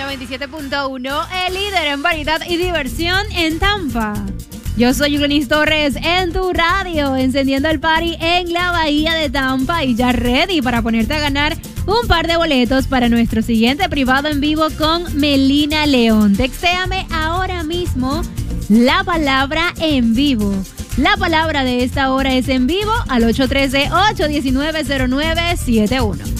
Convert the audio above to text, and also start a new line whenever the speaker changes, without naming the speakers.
97.1, el líder en variedad y diversión en Tampa. Yo soy Yulenis Torres en tu radio, encendiendo el party en la bahía de Tampa y ya ready para ponerte a ganar un par de boletos para nuestro siguiente privado en vivo con Melina León. Textéame ahora mismo la palabra en vivo. La palabra de esta hora es en vivo al 813-819-0971.